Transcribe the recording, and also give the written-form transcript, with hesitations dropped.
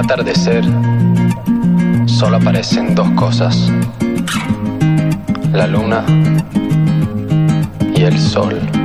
atardecer solo aparecen dos cosas: la luna y el sol.